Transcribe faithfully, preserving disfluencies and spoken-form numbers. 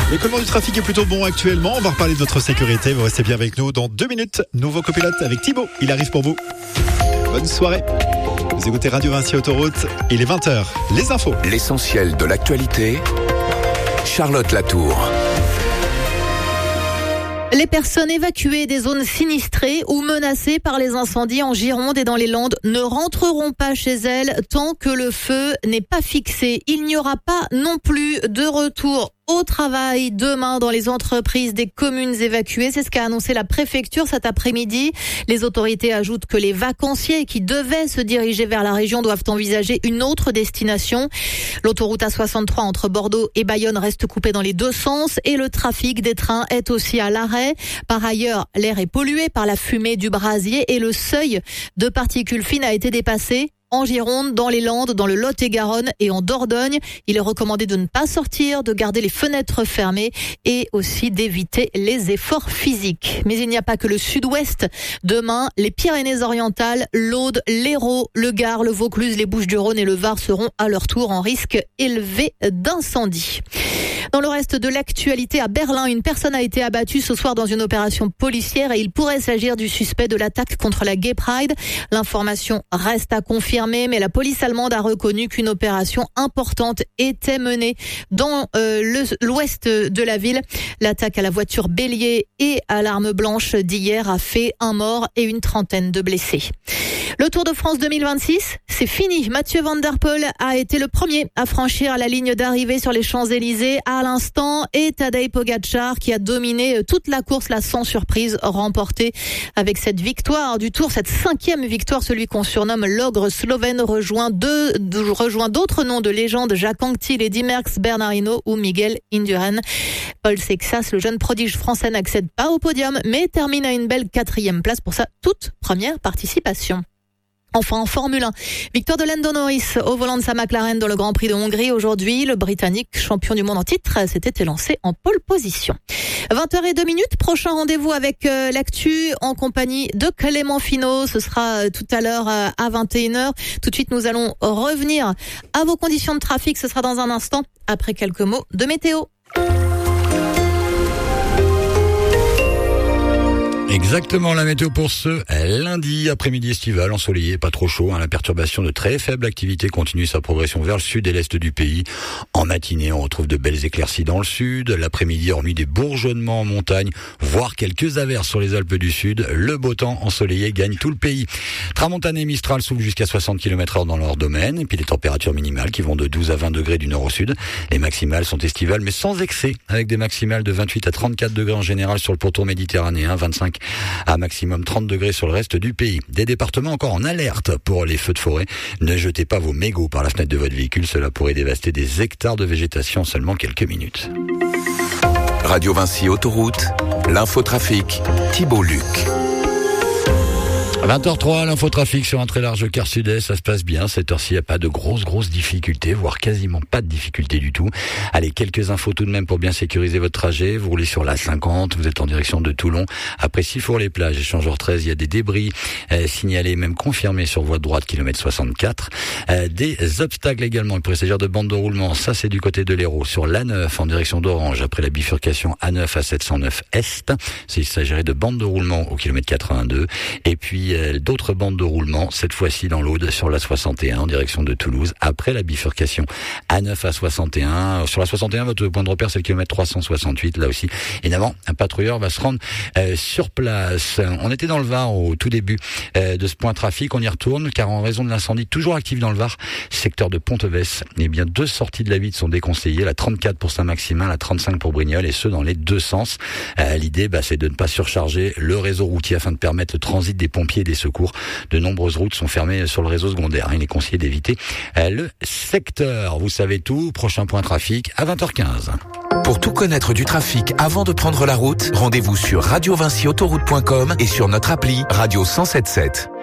L'écoulement du trafic est plutôt bon actuellement. On va reparler de votre sécurité. Vous restez bien avec nous dans deux minutes. Nouveau copilote avec Thibaut. Il arrive pour vous. Bonne soirée. Vous écoutez Radio Vinci Autoroute. Il est vingt heures. Les infos. L'essentiel de l'actualité. Charlotte Latour. Les personnes évacuées des zones sinistrées ou menacées par les incendies en Gironde et dans les Landes ne rentreront pas chez elles tant que le feu n'est pas fixé. Il n'y aura pas non plus de retour au travail demain dans les entreprises des communes évacuées. C'est ce qu'a annoncé la préfecture cet après-midi. Les autorités ajoutent que les vacanciers qui devaient se diriger vers la région doivent envisager une autre destination. L'autoroute A soixante-trois entre Bordeaux et Bayonne reste coupée dans les deux sens et le trafic des trains est aussi à l'arrêt. Par ailleurs, l'air est pollué par la fumée du brasier et le seuil de particules fines a été dépassé. En Gironde, dans les Landes, dans le Lot-et-Garonne et en Dordogne, il est recommandé de ne pas sortir, de garder les fenêtres fermées et aussi d'éviter les efforts physiques. Mais il n'y a pas que le sud-ouest. Demain, les Pyrénées-Orientales, l'Aude, l'Hérault, le Gard, le Vaucluse, les Bouches-du-Rhône et le Var seront à leur tour en risque élevé d'incendie. Dans le reste de l'actualité, à Berlin, une personne a été abattue ce soir dans une opération policière et il pourrait s'agir du suspect de l'attaque contre la Gay Pride. L'information reste à confirmer, mais la police allemande a reconnu qu'une opération importante était menée dans euh, le, l'ouest de la ville. L'attaque à la voiture bélier et à l'arme blanche d'hier a fait un mort et une trentaine de blessés. Le Tour de France deux mille vingt-six, c'est fini. Mathieu Van Der Poel a été le premier à franchir la ligne d'arrivée sur les Champs-Élysées à l'instant et Tadej Pogačar qui a dominé toute la course, là sans surprise, remporté avec cette victoire du Tour, cette cinquième victoire. Celui qu'on surnomme l'ogre slovène rejoint deux, rejoint d'autres noms de légende, Jacques Anquetil, Eddy Merckx, Bernard Hinault ou Miguel Indurain. Paul Sexas, le jeune prodige français, n'accède pas au podium mais termine à une belle quatrième place pour sa toute première participation. Enfin, en Formule un, victoire de Lando Norris au volant de sa McLaren dans le Grand Prix de Hongrie. Aujourd'hui, le Britannique, champion du monde en titre, s'était élancé en pole position. vingt heures zéro deux minutes, prochain rendez-vous avec euh, l'actu en compagnie de Clément Finot. Ce sera euh, tout à l'heure euh, à vingt et une heures. Tout de suite, nous allons revenir à vos conditions de trafic. Ce sera dans un instant, après quelques mots de météo. Exactement, la météo pour ce lundi après-midi estival, ensoleillé, pas trop chaud. Hein, la perturbation de très faible activité continue sa progression vers le sud et l'est du pays. En matinée, on retrouve de belles éclaircies dans le sud. L'après-midi, hormis des bourgeonnements en montagne, voire quelques averses sur les Alpes du Sud, le beau temps ensoleillé gagne tout le pays. Tramontane et Mistral soufflent jusqu'à soixante kilomètres heure dans leur domaine. Et puis les températures minimales qui vont de douze à vingt degrés du nord au sud. Les maximales sont estivales, mais sans excès, avec des maximales de vingt-huit à trente-quatre degrés en général sur le pourtour méditerranéen, vingt-cinq à maximum trente degrés sur le reste du pays. Des départements encore en alerte pour les feux de forêt. Ne jetez pas vos mégots par la fenêtre de votre véhicule, cela pourrait dévaster des hectares de végétation en seulement quelques minutes. Radio Vinci Autoroute, l'infotrafic, Thibaut Luc. vingt heures trois, l'infotrafic sur un très large quart sud-est, ça se passe bien. Cette heure-ci, il n'y a pas de grosses, grosses difficultés, voire quasiment pas de difficultés du tout. Allez, quelques infos tout de même pour bien sécuriser votre trajet. Vous roulez sur l'A cinquante, vous êtes en direction de Toulon. Après Sifour-les-Plages, échangeur treize, il y a des débris euh, signalés, même confirmés sur voie de droite, kilomètre soixante-quatre. Euh, des obstacles également, il pourrait s'agir de bandes de roulement. Ça, c'est du côté de l'Hérault. Sur l'A neuf, en direction d'Orange, après la bifurcation A neuf à sept cent neuf Est. Il s'agirait de bandes de roulement au kilomètre quatre-vingt-deux. Et puis, d'autres bandes de roulement, cette fois-ci dans l'Aude sur la soixante et un en direction de Toulouse, après la bifurcation A neuf à soixante et un. Sur la soixante et un, votre point de repère, c'est le kilomètre trois cent soixante-huit. Là aussi, évidemment, un patrouilleur va se rendre euh, sur place. On était dans le Var au tout début euh, de ce point trafic. On y retourne, car en raison de l'incendie toujours actif dans le Var, secteur de Ponteves, eh bien, deux sorties de la ville sont déconseillées. La trente-quatre pour Saint-Maximin, la trente-cinq pour Brignoles, et ce, dans les deux sens. Euh, l'idée, bah, c'est de ne pas surcharger le réseau routier afin de permettre le transit des pompiers et des secours. De nombreuses routes sont fermées sur le réseau secondaire. Il est conseillé d'éviter le secteur. Vous savez tout. Prochain point trafic à vingt heures quinze. Pour tout connaître du trafic avant de prendre la route, rendez-vous sur radio vinci autoroute point com et sur notre appli Radio cent sept sept.